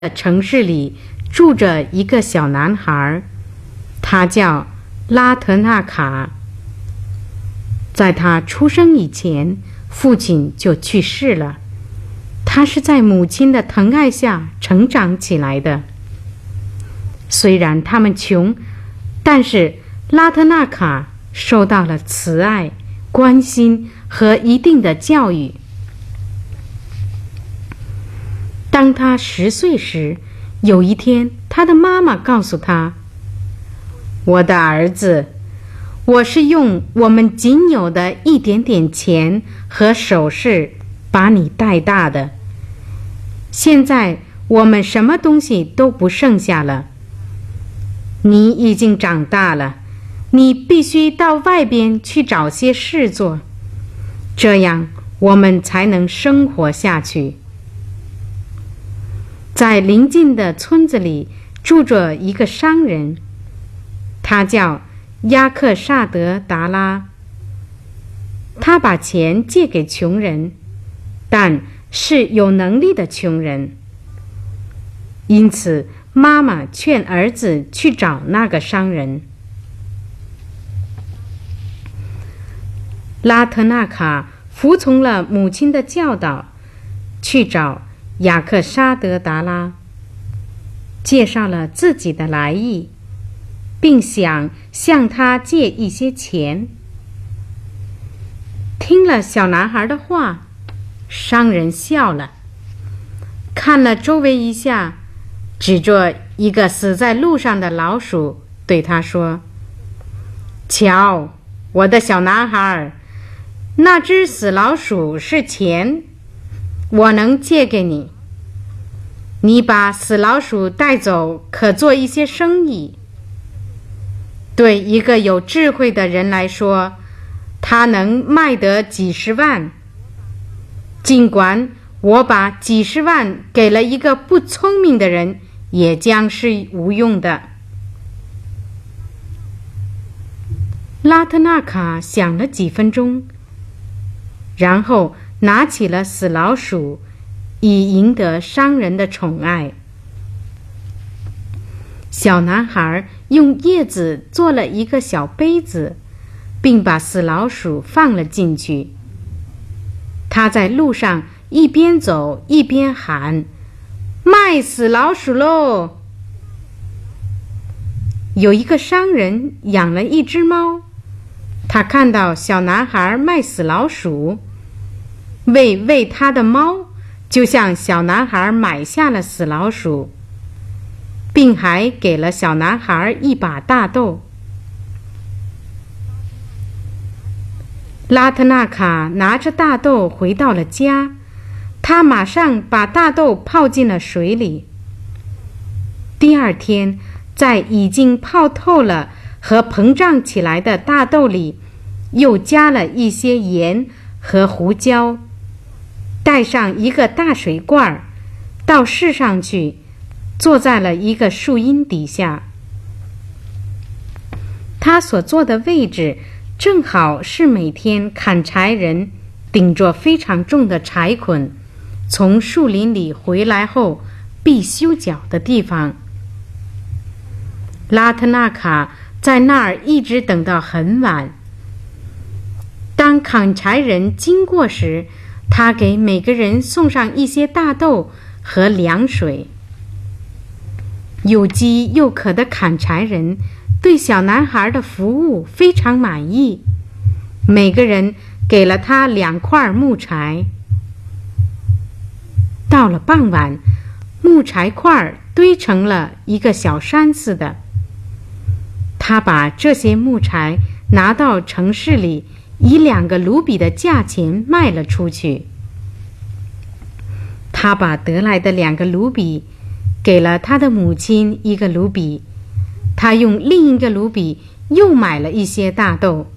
城市里住着一个小男孩，他叫拉特纳卡。在他出生以前，父亲就去世了。他是在母亲的疼爱下成长起来的。虽然他们穷，但是拉特纳卡受到了慈爱、关心和一定的教育。当他10岁时，有一天，他的妈妈告诉他：“我的儿子，我是用我们仅有的一点点钱和首饰把你带大的。现在我们什么东西都不剩下了。你已经长大了，你必须到外边去找些事做，这样我们才能生活下去。”在邻近的村子里住着一个商人，他叫亚克萨德达拉。他把钱借给穷人，但是有能力的穷人。因此妈妈劝儿子去找那个商人。拉特纳卡服从了母亲的教导，去找雅克沙德达拉，介绍了自己的来意，并想向他借一些钱。听了小男孩的话，商人笑了，看了周围一下，指着一个死在路上的老鼠，对他说：“瞧，我的小男孩，那只死老鼠是钱，我能借给你。你把死老鼠带走，可做一些生意。对一个有智慧的人来说，他能卖得几十万。尽管我把几十万给了一个不聪明的人，也将是无用的。”拉特纳卡想了几分钟，然后拿起了死老鼠，以赢得商人的宠爱。小男孩用叶子做了一个小杯子，并把死老鼠放了进去。他在路上一边走一边喊：“卖死老鼠喽！”有一个商人养了一只猫，他看到小男孩卖死老鼠，为喂他的猫，就向小男孩买下了死老鼠，并还给了小男孩一把大豆。拉特纳卡拿着大豆回到了家，他马上把大豆泡进了水里。第二天，在已经泡透了和膨胀起来的大豆里，又加了一些盐和胡椒，带上一个大水罐，到市上去，坐在了一个树荫底下。他所坐的位置正好是每天砍柴人顶着非常重的柴捆从树林里回来后必修脚的地方。拉特纳卡在那儿一直等到很晚。当砍柴人经过时，他给每个人送上一些大豆和凉水。又饥又渴的砍柴人对小男孩的服务非常满意，每个人给了他2块木柴。到了傍晚，木柴块堆成了一个小山似的。他把这些木柴拿到城市里，以2个卢比的价钱卖了出去。他把得来的2个卢比给了他的母亲1个卢比，他用另1个卢比又买了一些大豆。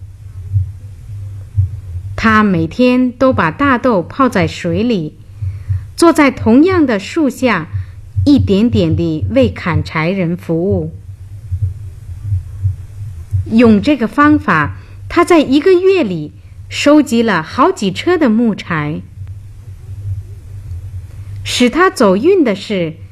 他每天都把大豆泡在水里，坐在同样的树下，一点点地为砍柴人服务。用这个方法，他在1个月里收集了好几车的木柴。使他走运的是，